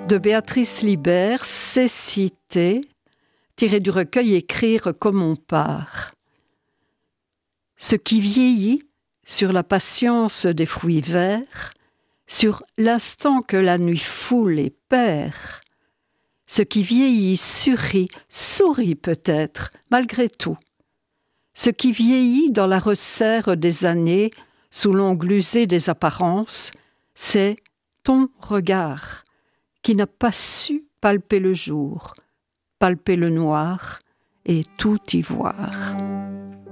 De Béatrice Libert, Cécité, tiré du recueil Écrire comme on part. Ce qui vieillit sur la patience des fruits verts, sur l'instant que la nuit foule et perd, ce qui vieillit sourit peut-être, malgré tout. Ce qui vieillit dans la resserre des années, sous l'ongle usé des apparences, c'est ton regard, qui n'a pas su palper le jour, palper le noir et tout y voir.